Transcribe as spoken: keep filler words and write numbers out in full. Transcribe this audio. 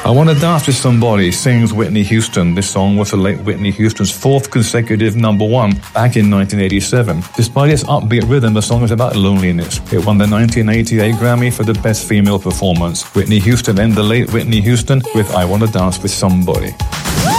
I Wanna Dance With Somebody sings Whitney Houston. This song was the late Whitney Houston's fourth consecutive number one back in nineteen eighty-seven. Despite its upbeat rhythm, the song is about loneliness. It won the nineteen eighty-eight Grammy for the Best Female Performance. Whitney Houston and the late Whitney Houston with I Wanna Dance With Somebody.